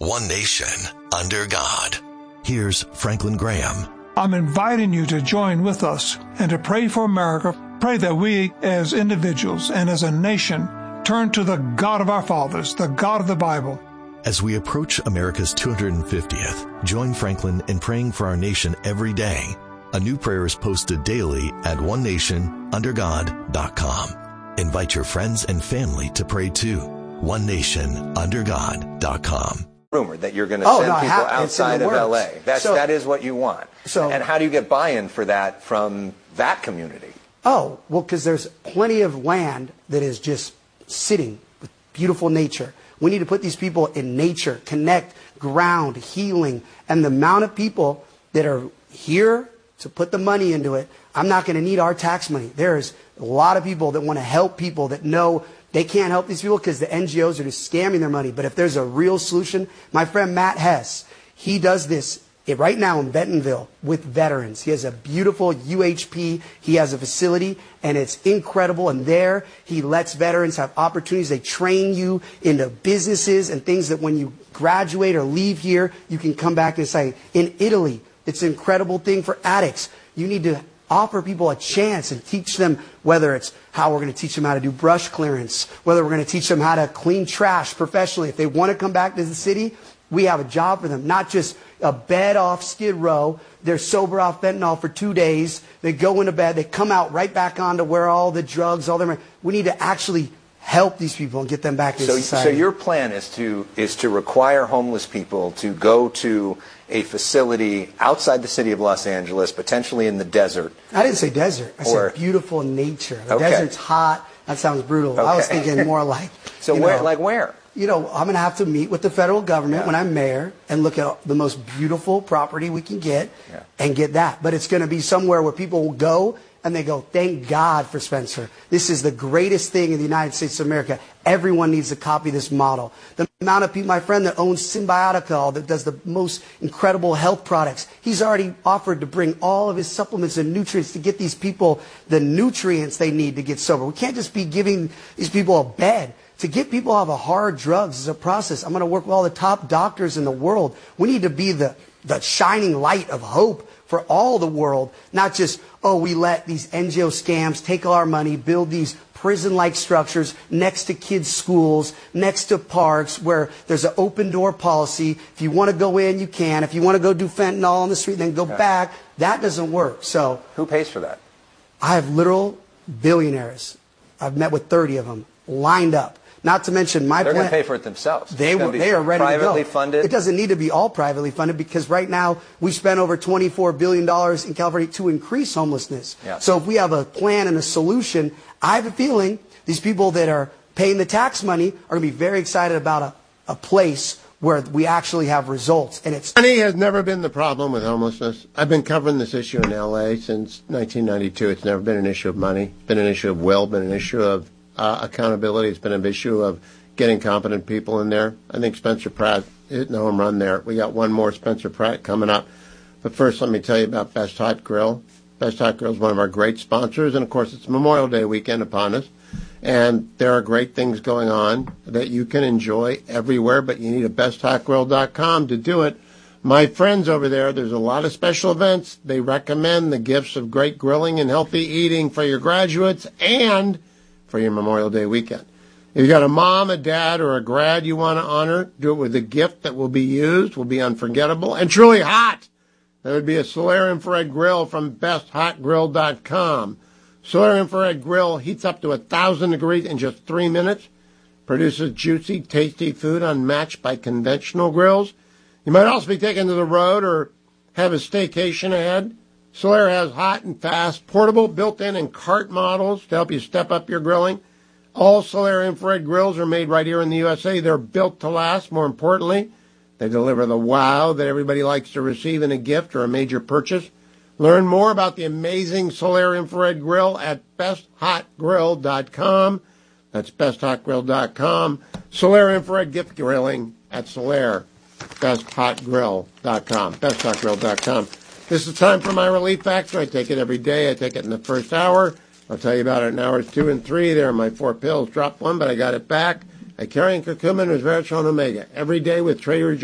one nation, under God. Here's Franklin Graham. I'm inviting you to join with us and to pray for America. Pray that we as individuals and as a nation turn to the God of our fathers, the God of the Bible. As we approach America's 250th, join Franklin in praying for our nation every day. A new prayer is posted daily at onenationundergod.com. Invite your friends and family to pray too. onenationundergod.com. Rumor that you're going to send people outside of L.A. That is what you want. And how do you get buy-in for that from that community? Oh, well, because there's plenty of land that is just sitting with beautiful nature. We need to put these people in nature, connect, ground, healing. And the amount of people that are here to put the money into it, I'm not going to need our tax money. There's a lot of people that want to help people that know they can't help these people because the NGOs are just scamming their money. But if there's a real solution, my friend Matt Hess, he does this right now in Bentonville with veterans. He has a beautiful UHP. He has a facility, and it's incredible. And there, he lets veterans have opportunities. They train you into businesses and things that when you graduate or leave here, you can come back and say, in Italy, it's an incredible thing for addicts. You need to offer people a chance and teach them, whether it's how we're going to teach them how to do brush clearance, whether we're going to teach them how to clean trash professionally. If they want to come back to the city, we have a job for them, not just a bed off Skid Row. They're sober off fentanyl for 2 days. They go into bed. They come out right back on to where all the drugs, all their. We need to actually help these people and get them back to society. So your plan is to require homeless people to go to a facility outside the city of Los Angeles, potentially in the desert. I didn't say desert. I said beautiful nature. The desert's hot. That sounds brutal. I was thinking more like. So where? I'm going to have to meet with the federal government when I'm mayor and look at the most beautiful property we can get and get that. But it's going to be somewhere where people will go and they go, thank God for Spencer. This is the greatest thing in the United States of America. Everyone needs to copy this model. The amount of people, my friend that owns Symbiotica, that does the most incredible health products, he's already offered to bring all of his supplements and nutrients to get these people the nutrients they need to get sober. We can't just be giving these people a bed. To get people off of hard drugs is a process. I'm going to work with all the top doctors in the world. We need to be the shining light of hope for all the world, not just, we let these NGO scams take all our money, build these prison-like structures next to kids' schools, next to parks where there's an open door policy. If you want to go in, you can. If you want to go do fentanyl on the street, then go back. That doesn't work. So who pays for that? I have literal billionaires. I've met with 30 of them lined up. Not to mention my plan. They're going to pay for it themselves. They are ready to go. Privately funded? It doesn't need to be all privately funded because right now we spend over $24 billion in California to increase homelessness. Yeah. So if we have a plan and a solution, I have a feeling these people that are paying the tax money are going to be very excited about a place where we actually have results. And money has never been the problem with homelessness. I've been covering this issue in L.A. since 1992. It's never been an issue of money. It's been an issue of will, been an issue of accountability. It's been an issue of getting competent people in there. I think Spencer Pratt hit no home run there. We got one more Spencer Pratt coming up. But first, let me tell you about Best Hot Grill. Best Hot Grill is one of our great sponsors, and of course, it's Memorial Day weekend upon us. And there are great things going on that you can enjoy everywhere, but you need a besthotgrill.com to do it. My friends over there, there's a lot of special events. They recommend the gifts of great grilling and healthy eating for your graduates and for your Memorial Day weekend. If you got a mom, a dad, or a grad you want to honor, do it with a gift that will be used, will be unforgettable, and truly hot. That would be a Solaire Infrared Grill from besthotgrill.com. Solaire Infrared Grill heats up to 1,000 degrees in just 3 minutes, produces juicy, tasty food unmatched by conventional grills. You might also be taken to the road or have a staycation ahead. Solaire has hot and fast, portable, built-in, and cart models to help you step up your grilling. All Solaire infrared grills are made right here in the USA. They're built to last. More importantly, they deliver the wow that everybody likes to receive in a gift or a major purchase. Learn more about the amazing Solaire infrared grill at besthotgrill.com. That's besthotgrill.com. Solaire infrared gift grilling at Solaire. besthotgrill.com. besthotgrill.com. This is time for my relief factor. I take it every day. I take it in the first hour. I'll tell you about it in hours 2 and 3. There are my 4 pills. Dropped one, but I got it back. I carry in curcumin, resveratrol, and omega every day with Trader